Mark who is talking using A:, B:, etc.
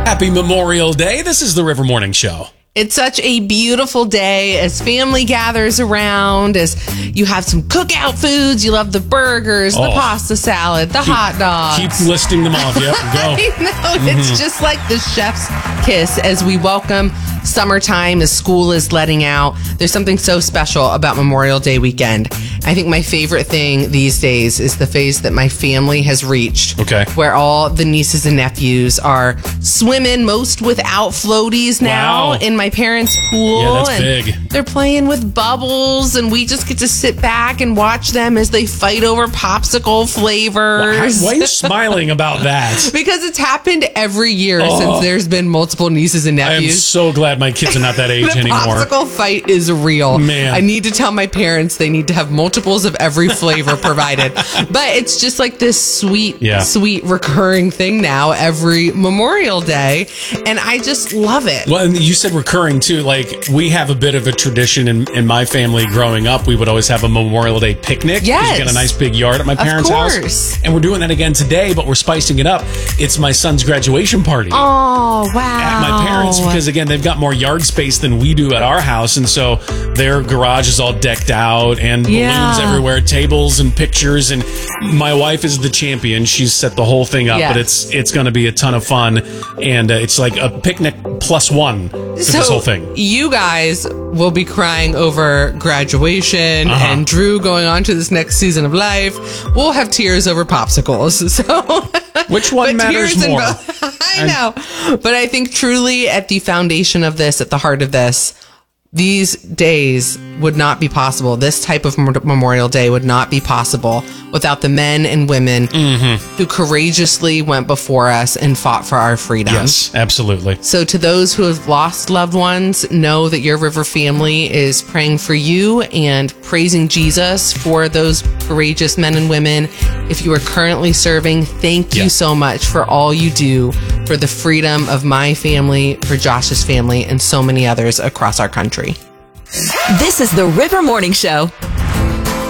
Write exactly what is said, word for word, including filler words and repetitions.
A: Happy Memorial Day. This is the River Morning Show.
B: It's such a beautiful day as family gathers around, as you have some cookout foods. You love the burgers, the
A: Oh.
B: pasta salad, the
A: Keep-
B: hot dogs.
A: Keep listing them off. Yep, go.
B: I know. It's just like the chef's kiss as we welcome summertime, as school is letting out. There's something so special about Memorial Day weekend. I think my favorite thing these days is the phase that my family has reached.
A: Okay.
B: Where all the nieces and nephews are swimming, most without floaties now,
A: Wow.
B: in my parents' pool.
A: Yeah, that's
B: and
A: big.
B: They're playing with bubbles, and we just get to sit back and watch them as they fight over popsicle flavors.
A: Why, why are you smiling about that?
B: Because it's happened every year
A: Oh.
B: since there's been multiple nieces and
A: I am
B: nephews.
A: so glad my kids are not that age
B: The
A: anymore.
B: popsicle fight is real.
A: Man.
B: I need to tell my parents they need to have multiples of every flavor provided. But it's just like this sweet,
A: Yeah.
B: sweet recurring thing now every Memorial Day. And I just love it.
A: Well, and you said recurring too. Like, we have a bit of a tradition in, in my family growing up. We would always have a Memorial Day picnic. 'Cause
B: Yes.
A: You got a nice big yard at my parents'
B: course.
A: house. And we're doing that again today, but we're spicing it up. It's my son's graduation party.
B: Oh, wow.
A: At my parents, because again, they've got more yard space than we do at our house, and so their garage is all decked out and balloons
B: Yeah.
A: everywhere, tables and pictures. And my wife is the champion; she's set the whole thing up.
B: Yes.
A: But it's it's going to be a ton of fun, and uh, it's like a picnic plus one for
B: So
A: this whole thing.
B: you guys will be crying over graduation
A: Uh-huh.
B: and Drew going on to this next season of life. We'll have tears over popsicles. So
A: Which one
B: but
A: matters
B: tears in
A: more?
B: both- I know. But I think truly at the foundation of this, at the heart of this, these days would not be possible. This type of Mem- Memorial Day would not be possible without the men and women
A: Mm-hmm.
B: who courageously went before us and fought for our freedom.
A: Yes, absolutely.
B: So to those who have lost loved ones, know that your River family is praying for you and praising Jesus for those courageous men and women. If you are currently serving, thank you
A: Yeah.
B: so much for all you do for the freedom of my family, for Josh's family, and so many others across our country.
C: This is the River Morning Show.